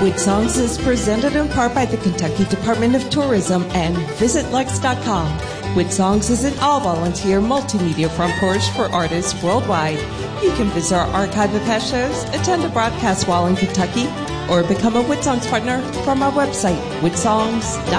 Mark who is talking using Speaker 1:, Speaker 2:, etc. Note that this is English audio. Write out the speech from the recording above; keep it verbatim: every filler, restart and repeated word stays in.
Speaker 1: With Songs is presented in part by the Kentucky Department of Tourism and Visit Lex dot com. With Songs is an all-volunteer multimedia front porch for artists worldwide. You can visit our archive of past shows, attend a broadcast while in Kentucky, or become a With Songs partner from our website, with songs dot com.